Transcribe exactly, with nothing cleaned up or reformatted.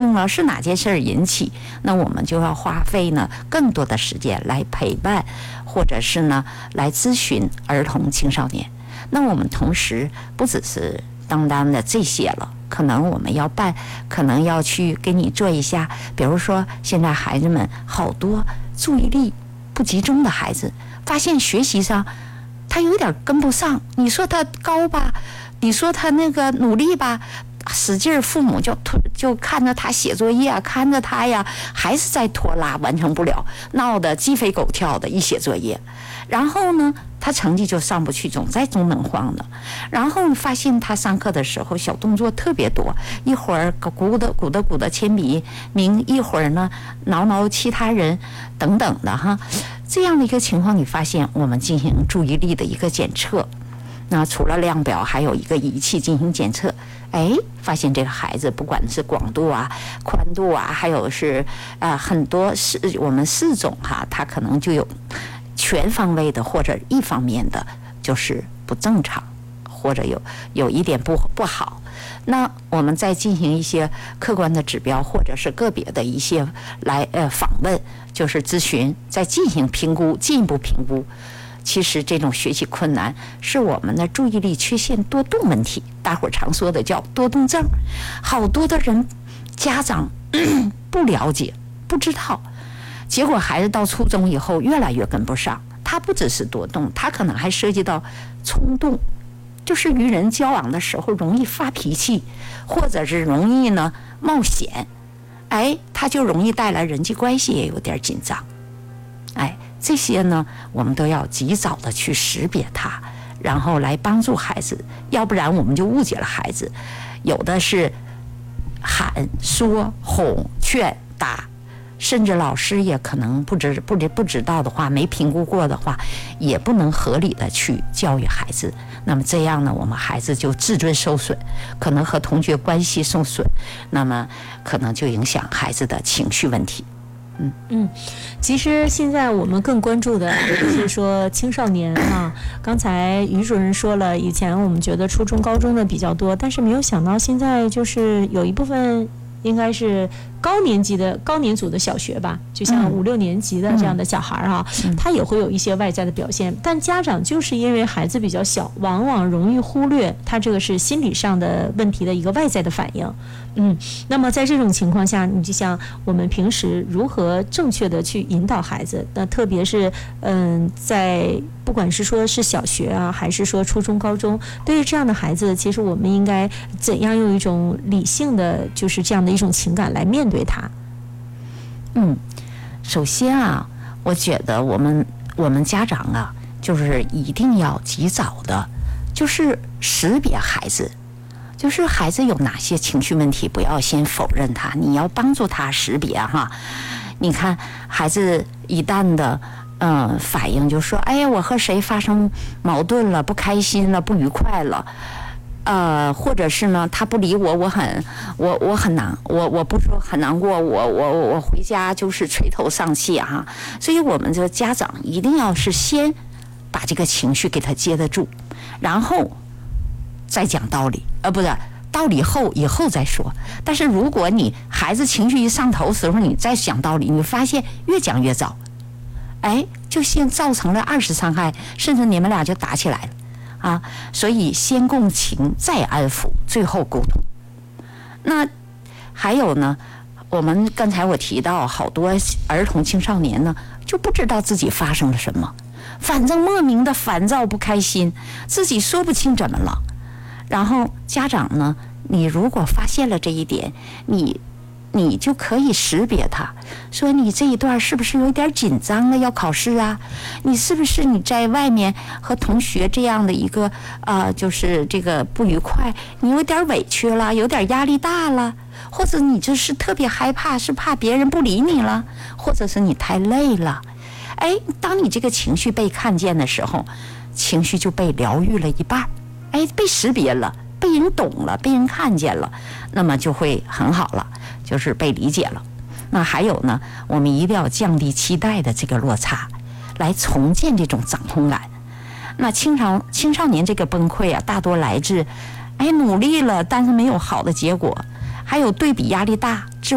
病了？是哪件事儿引起？那我们就要花费呢更多的时间来陪伴，或者是呢来咨询儿童青少年。那我们同时不只是单单的这些了，可能我们要办，可能要去给你做一下，比如说现在孩子们好多注意力不集中的孩子，发现学习上他有点跟不上，你说他高吧，你说他那个努力吧，使劲父母就就看着他写作业，看着他呀，还是在拖拉，完成不了，闹得鸡飞狗跳的一写作业，然后呢他成绩就上不去，总在中能晃的。然后发现他上课的时候小动作特别多，一会儿鼓的鼓的鼓的铅笔名，一会儿呢挠挠其他人等等的哈。这样的一个情况，你发现我们进行注意力的一个检测，那除了量表，还有一个仪器进行检测。哎，发现这个孩子不管是广度啊、宽度啊，还有是啊、呃、很多是我们四种哈，他可能就有全方位的或者一方面的就是不正常，或者有有一点不不好。那我们再进行一些客观的指标，或者是个别的一些来呃访问，就是咨询，再进行评估，进一步评估。其实这种学习困难是我们的注意力缺陷多动问题，大伙儿常说的叫多动症。好多的人家长不了解不知道，结果孩子到初中以后越来越跟不上。他不只是多动，他可能还涉及到冲动，就是与人交往的时候容易发脾气，或者是容易呢冒险，哎，他就容易带来人际关系也有点紧张。哎，这些呢我们都要及早的去识别它，然后来帮助孩子，要不然我们就误解了孩子。有的是喊说哄劝打，甚至老师也可能不知不知不知道的话，没评估过的话，也不能合理的去教育孩子。那么这样呢，我们孩子就自尊受损，可能和同学关系受损，那么可能就影响孩子的情绪问题。嗯嗯，其实现在我们更关注的是说青少年啊。刚才于主任说了，以前我们觉得初中、高中的比较多，但是没有想到现在就是有一部分应该是高年级的高年组的小学吧，就像五六年级的这样的小孩啊，嗯、他也会有一些外在的表现，但家长就是因为孩子比较小，往往容易忽略他这个是心理上的问题的一个外在的反应。嗯，那么在这种情况下，你就像我们平时如何正确的去引导孩子，那特别是嗯，在不管是说是小学啊，还是说初中、高中，对于这样的孩子，其实我们应该怎样用一种理性的，就是这样的一种情感来面对他？ 嗯，首先啊，我觉得我们我们家长啊，就是一定要及早的，就是识别孩子。就是孩子有哪些情绪问题，不要先否认他，你要帮助他识别哈。你看孩子一旦的嗯、呃、反应就说，哎呀，我和谁发生矛盾了，不开心了，不愉快了，呃，或者是呢他不理我，我很我我很难，我我不说很难过，我我我回家就是垂头丧气哈。所以我们这个家长一定要是先把这个情绪给他接得住，然后再讲道理，呃，不是道理后以后再说。但是如果你孩子情绪一上头的时候，你再讲道理，你发现越讲越早，哎，就先造成了二次伤害，甚至你们俩就打起来了啊！所以先共情，再安抚，最后沟通。那还有呢，我们刚才我提到好多儿童青少年呢，就不知道自己发生了什么，反正莫名的烦躁不开心，自己说不清怎么了。然后家长呢，你如果发现了这一点，你你就可以识别他，说你这一段是不是有点紧张了，要考试啊？你是不是你在外面和同学这样的一个呃，就是这个不愉快，你有点委屈了，有点压力大了，或者你就是特别害怕，是怕别人不理你了，或者是你太累了。哎，当你这个情绪被看见的时候，情绪就被疗愈了一半。哎，被识别了，被人懂了，被人看见了，那么就会很好了，就是被理解了。那还有呢，我们一定要降低期待的这个落差，来重建这种掌控感。那青少青少年这个崩溃啊，大多来自，哎，努力了，但是没有好的结果，还有对比压力大，